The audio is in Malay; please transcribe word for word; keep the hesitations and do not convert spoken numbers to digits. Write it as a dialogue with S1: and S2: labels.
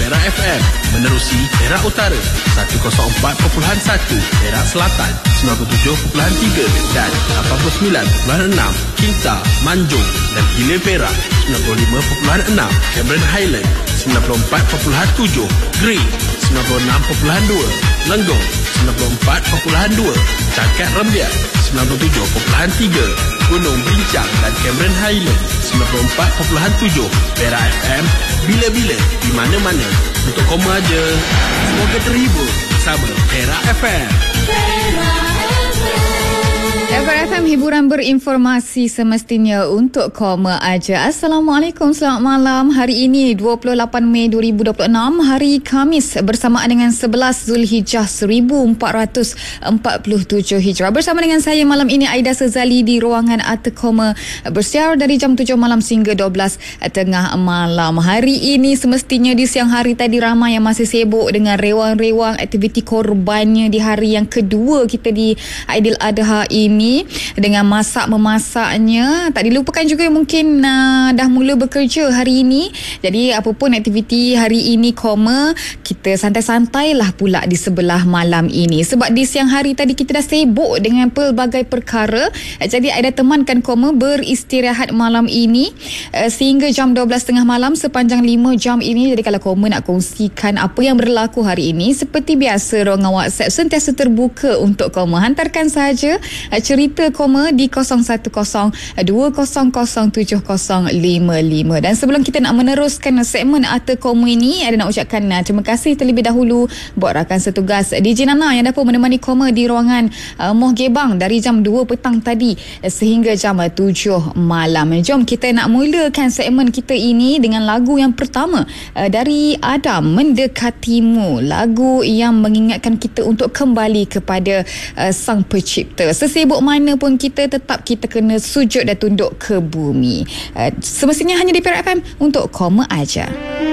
S1: Perak F M. Menerusi Perak Utara seratus empat perpuluhan satu, Perak Selatan sembilan puluh tujuh perpuluhan tiga dan lapan puluh sembilan perpuluhan enam, Kinta, Manjung dan Hilir Perak sembilan puluh lima perpuluhan enam, Cameron Highland sembilan puluh empat perpuluhan tujuh, Green sembilan puluh enam perpuluhan dua, Lenggong sembilan puluh empat perpuluhan dua, Cangkat Rembiak sembilan puluh tujuh perpuluhan tiga, Gunung Bincang dan Cameron Highland sembilan puluh empat perpuluhan tujuh. Perak F M, bila-bila, di mana-mana, untuk koma aja. Semoga terhibur bersama Perak F M.
S2: Perak F M, hiburan berinformasi semestinya untuk koma aja. Assalamualaikum, selamat malam. Hari ini dua puluh lapan Mei dua ribu dua puluh enam, hari Khamis bersamaan dengan sebelas Zulhijjah seribu empat ratus empat puluh tujuh Hijrah. Bersama dengan saya malam ini Aida Sezali di ruangan Ata Koma, bersiar dari jam tujuh malam sehingga dua belas tengah malam. Hari ini semestinya di siang hari tadi ramai yang masih sibuk dengan rewang-rewang aktiviti korbannya di hari yang kedua kita di Aidiladha ini, dengan masak-memasaknya. Tak dilupakan juga mungkin uh, dah mula bekerja hari ini. Jadi apapun aktiviti hari ini koma, kita santai-santai lah pula di sebelah malam ini. Sebab di siang hari tadi kita dah sibuk dengan pelbagai perkara. Jadi Aida temankan koma beristirahat malam ini uh, sehingga jam dua belas tengah malam sepanjang lima jam ini. Jadi kalau koma nak kongsikan apa yang berlaku hari ini, seperti biasa ruangan WhatsApp sentiasa terbuka untuk koma. Hantarkan sahaja uh, cerita koma di kosong satu kosong dua kosong kosong tujuh kosong lima lima. Dan sebelum kita nak meneruskan segmen Ata Koma ini, ada nak ucapkan uh, terima kasih terlebih dahulu buat rakan setugas D J Nana yang dapat menemani koma di ruangan uh, Moh Gebang dari jam dua petang tadi uh, sehingga jam uh, tujuh malam. Jom kita nak mulakan segmen kita ini dengan lagu yang pertama uh, dari Adam, Mendekatimu. Lagu yang mengingatkan kita untuk kembali kepada uh, Sang Pencipta. Sesibuk mana pun kita, tetap kita kena sujud dan tunduk ke bumi. Uh, semestinya hanya di Perak F M untuk koma aja.